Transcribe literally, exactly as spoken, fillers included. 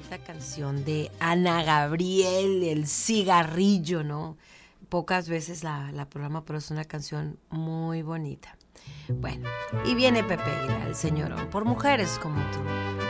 bonita canción de Ana Gabriel, El Cigarrillo, ¿no? Pocas veces la, la programa, pero es una canción muy bonita. Bueno, y viene Pepe Aguilar, el señorón, por mujeres como tú.